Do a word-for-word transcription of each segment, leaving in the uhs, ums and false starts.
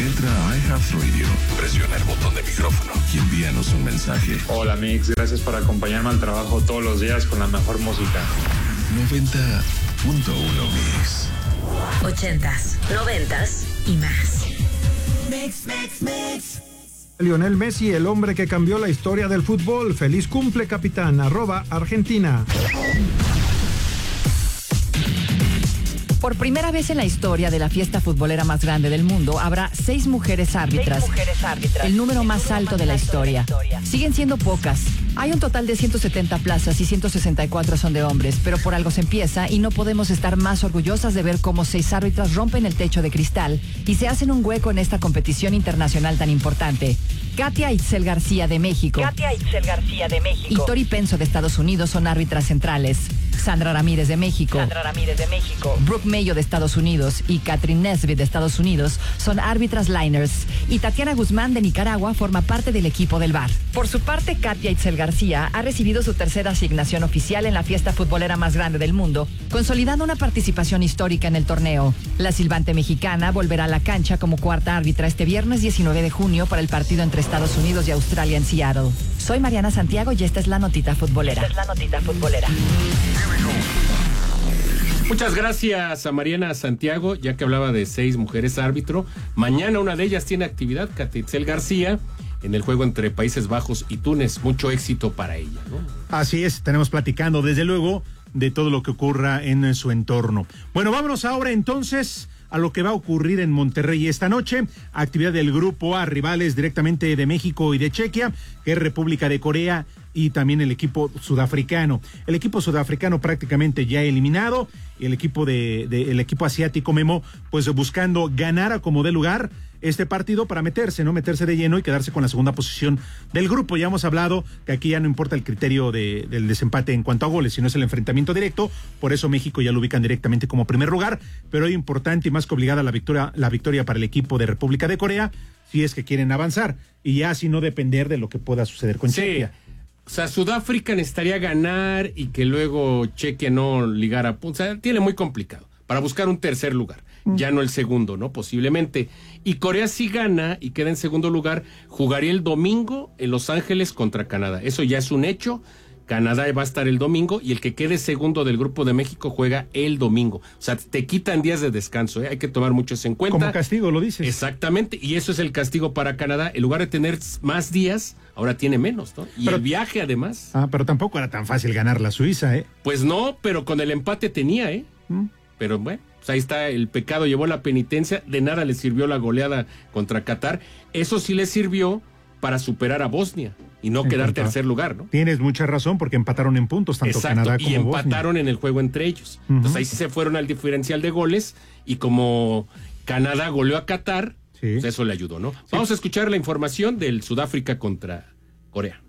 Entra a iHeartRadio, presiona el botón de micrófono y envíanos un mensaje. Hola Mix, gracias por acompañarme al trabajo todos los días con la mejor música. noventa punto uno Mix. Ochentas, noventas y más. Mix, mix, mix. Lionel Messi, el hombre que cambió la historia del fútbol. Feliz cumple, capitán. Arroba Argentina. Por primera vez en la historia de la fiesta futbolera más grande del mundo, habrá seis mujeres árbitras. Seis mujeres árbitras. El número más El número alto más de la alto historia. de la historia. Siguen siendo pocas. Hay un total de ciento setenta plazas y ciento sesenta y cuatro son de hombres, pero por algo se empieza y no podemos estar más orgullosas de ver cómo seis árbitras rompen el techo de cristal y se hacen un hueco en esta competición internacional tan importante. Katia Itzel García de México. Katia Itzel García de México. Y Tori Penso de Estados Unidos son árbitras centrales. Sandra Ramírez de México. Sandra Ramírez de México. Brooke Mayo de Estados Unidos y Catherine Nesbitt de Estados Unidos son árbitras liners. Y Tatiana Guzmán de Nicaragua forma parte del equipo del V A R. Por su parte, Katia Itzel García ha recibido su tercera asignación oficial en la fiesta futbolera más grande del mundo, consolidando una participación histórica en el torneo. La silbante mexicana volverá a la cancha como cuarta árbitra este viernes diecinueve de junio para el partido entre Estados Unidos y Australia en Seattle. Soy Mariana Santiago y esta es la notita futbolera. Esta es la notita futbolera. Muchas gracias a Mariana Santiago, ya que hablaba de seis mujeres árbitro. Mañana una de ellas tiene actividad, Katia Itzel García, en el juego entre Países Bajos y Túnez. Mucho éxito para ella, ¿no? Así es, tenemos platicando desde luego de todo lo que ocurra en su entorno. Bueno, vámonos ahora entonces a lo que va a ocurrir en Monterrey esta noche. Actividad del Grupo A, rivales directamente de México y de Chequia, que es República de Corea y también el equipo sudafricano. El equipo sudafricano prácticamente ya eliminado, y el equipo de, de el equipo asiático, Memo, pues buscando ganar a como dé lugar este partido para meterse, no meterse de lleno y quedarse con la segunda posición del grupo. Ya hemos hablado que aquí ya no importa el criterio de, del desempate en cuanto a goles, sino es el enfrentamiento directo. Por eso México ya lo ubican directamente como primer lugar, pero es importante y más que obligada la victoria, la victoria para el equipo de República de Corea, si es que quieren avanzar y ya así no depender de lo que pueda suceder con sí. Chequia. O sea, Sudáfrica necesitaría ganar y que luego Chequia no ligara puntos. O sea, tiene muy complicado para buscar un tercer lugar. Ya no el segundo, ¿no? Posiblemente. Y Corea si gana y queda en segundo lugar, jugaría el domingo en Los Ángeles contra Canadá. Eso ya es un hecho. Canadá va a estar el domingo y el que quede segundo del Grupo de México juega el domingo. O sea, te quitan días de descanso, ¿eh? Hay que tomar mucho eso en cuenta. Como castigo, lo dices. Exactamente, y eso es el castigo para Canadá. En lugar de tener más días, ahora tiene menos, ¿no? Y pero, el viaje, además. Ah, pero tampoco era tan fácil ganar la Suiza, ¿eh? Pues no, pero con el empate tenía, ¿eh? ¿Mm? Pero bueno, pues ahí está, el pecado llevó la penitencia. De nada le sirvió la goleada contra Qatar. Eso sí le sirvió para superar a Bosnia y no en quedar tercer lugar, ¿no? Tienes mucha razón, porque empataron en puntos tanto Exacto, Canadá como y empataron Bosnia. En el juego entre ellos. Uh-huh. Entonces ahí sí se fueron al diferencial de goles y como Canadá goleó a Qatar, sí. Pues eso le ayudó, ¿no? Sí. Vamos a escuchar la información del Sudáfrica contra Corea.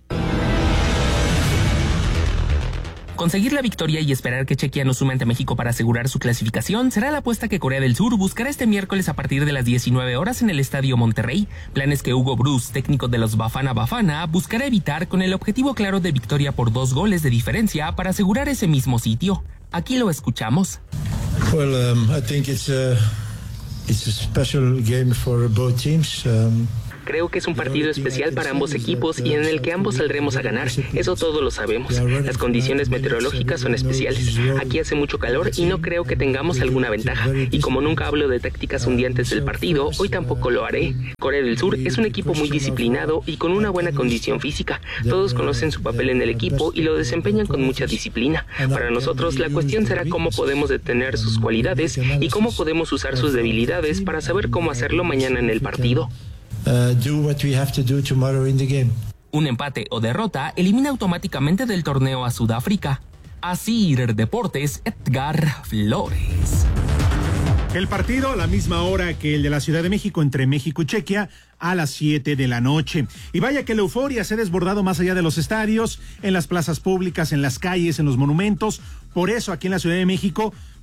Conseguir la victoria y esperar que Chequia no sume ante México para asegurar su clasificación será la apuesta que Corea del Sur buscará este miércoles a partir de las diecinueve horas en el Estadio Monterrey, planes que Hugo Bruce, técnico de los Bafana Bafana, buscará evitar con el objetivo claro de victoria por dos goles de diferencia para asegurar ese mismo sitio. Aquí lo escuchamos. Well, um, I think it's a, it's a special game for both teams. Um... Creo que es un partido especial para ambos equipos y en el que ambos saldremos a ganar. Eso todos lo sabemos. Las condiciones meteorológicas son especiales. Aquí hace mucho calor y no creo que tengamos alguna ventaja. Y como nunca hablo de tácticas un día antes del partido, hoy tampoco lo haré. Corea del Sur es un equipo muy disciplinado y con una buena condición física. Todos conocen su papel en el equipo y lo desempeñan con mucha disciplina. Para nosotros, la cuestión será cómo podemos detener sus cualidades y cómo podemos usar sus debilidades para saber cómo hacerlo mañana en el partido. Uh, do what we have to do tomorrow in the game. Un empate o derrota elimina automáticamente del torneo a Sudáfrica. Asir Deportes, Edgar Flores. El partido a la misma hora que el de la Ciudad de México entre México y Chequia a las siete de la noche. Y vaya que la euforia se ha desbordado más allá de los estadios, en las plazas públicas, en las calles, en los monumentos. Por eso aquí en la Ciudad de México,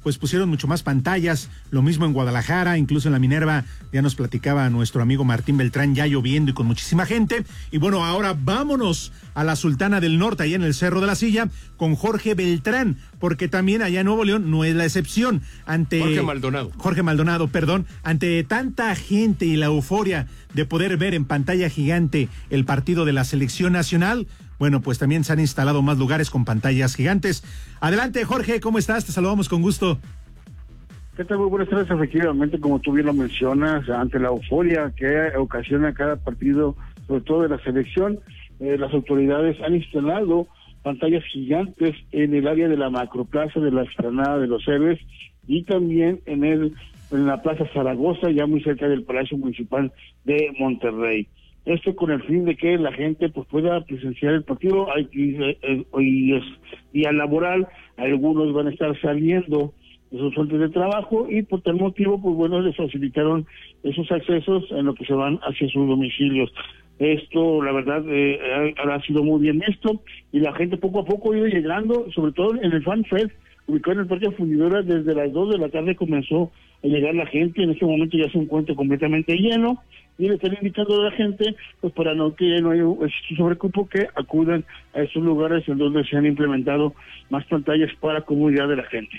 pues pusieron mucho más pantallas, lo mismo en Guadalajara, incluso en la Minerva, ya nos platicaba nuestro amigo Martín Beltrán, ya lloviendo y con muchísima gente. Y bueno, ahora vámonos a la Sultana del Norte, allá en el Cerro de la Silla, con Jorge Beltrán, porque también allá en Nuevo León no es la excepción. Ante Jorge Maldonado. Jorge Maldonado, perdón, ante tanta gente y la euforia de poder ver en pantalla gigante el partido de la selección nacional, bueno, pues también se han instalado más lugares con pantallas gigantes. Adelante, Jorge, ¿cómo estás? Te saludamos con gusto. ¿Qué tal? Muy buenas tardes. Efectivamente, como tú bien lo mencionas, ante la euforia que ocasiona cada partido, sobre todo de la selección, eh, las autoridades han instalado pantallas gigantes en el área de la macroplaza de la Explanada de los Héroes y también en el en la Plaza Zaragoza, ya muy cerca del Palacio Municipal de Monterrey. Esto con el fin de que la gente pues pueda presenciar el partido. Hay, eh, hoy es día laboral, algunos van a estar saliendo de sus fuentes de trabajo y por tal motivo, pues bueno, les facilitaron esos accesos en lo que se van hacia sus domicilios. Esto, la verdad, eh, ha, ha sido muy bien visto y la gente poco a poco ha ido llegando, sobre todo en el Fan Fest, ubicado en el Parque Fundidora. Desde las dos de la tarde comenzó a llegar la gente. En este momento ya se encuentra completamente lleno y le están indicando a la gente, pues para no que no haya este sobrecupo, que acudan a estos lugares en donde se han implementado más pantallas para comodidad de la gente.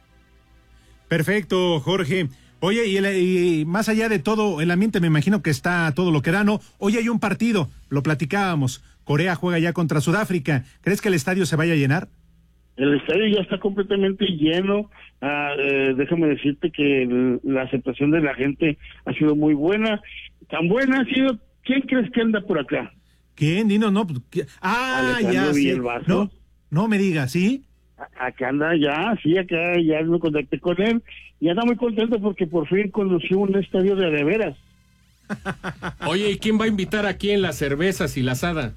Perfecto, Jorge. Oye, y, el, y más allá de todo, el ambiente me imagino que está todo lo que da, ¿no? Hoy hay un partido, lo platicábamos, Corea juega ya contra Sudáfrica. ¿Crees que el estadio se vaya a llenar? El estadio ya está completamente lleno. Ah, eh, déjame decirte que el, la aceptación de la gente ha sido muy buena. Tan buena ha sido. ¿Quién crees que anda por acá? ¿Quién? Dinos, no. ¿Qué? Ah, Alejandro ya. Sí. No, no me digas, ¿sí? Acá anda ya, sí, acá ya me contacté con él y anda muy contento porque por fin conoció un estadio de de veras. Oye, ¿y quién va a invitar aquí en las cervezas y la asada?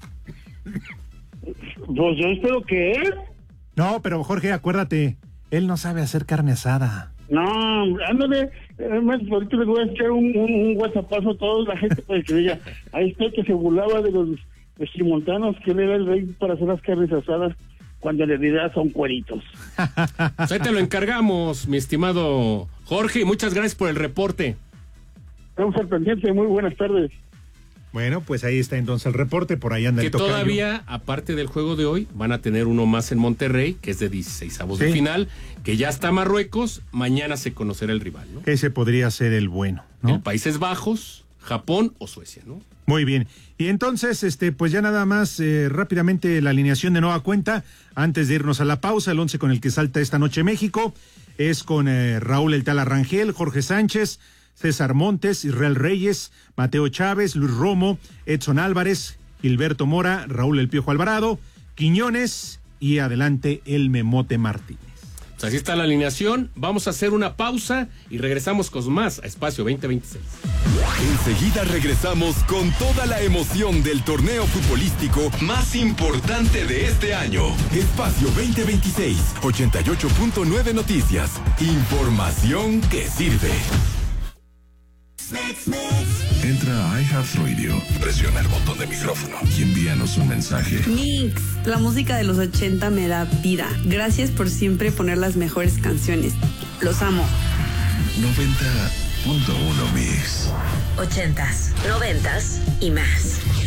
Pues yo espero que él. No, pero Jorge, acuérdate, él no sabe hacer carne asada. No, ándale, además ahorita les voy a echar un, un, un whatsappazo a toda la gente para que diga, ahí está que se burlaba de los estrimontanos, que él era el rey para hacer las carnes asadas, cuando en realidad son cueritos. Pues ahí te lo encargamos, mi estimado Jorge, y muchas gracias por el reporte. Estamos al pendiente, muy buenas tardes. Bueno, pues ahí está entonces el reporte, por ahí anda que el tocayo. Todavía, aparte del juego de hoy, van a tener uno más en Monterrey, que es de dieciseisavos sí. de final, que ya está Marruecos, mañana se conocerá el rival, ¿no? Ese podría ser el bueno, ¿no? El Países Bajos, Japón o Suecia, ¿no? Muy bien. Y entonces, este, pues ya nada más eh, rápidamente la alineación de nueva cuenta, antes de irnos a la pausa. El once con el que salta esta noche México es con eh, Raúl El Tala Rangel, Jorge Sánchez, César Montes, Israel Reyes, Mateo Chávez, Luis Romo, Edson Álvarez, Gilberto Mora, Raúl El Piojo Alvarado, Quiñones y adelante el Memote Martínez. Pues así está la alineación. Vamos a hacer una pausa y regresamos con más a Espacio veinte veintiséis. Enseguida regresamos con toda la emoción del torneo futbolístico más importante de este año. Espacio veinte veintiséis, ochenta y ocho punto nueve Noticias. Información que sirve. Entra a iHeartRadio, presiona el botón de micrófono y envíanos un mensaje. Mix, la música de los ochenta me da vida. Gracias por siempre poner las mejores canciones. Los amo. noventa punto uno Mix. Ochentas, noventas y más.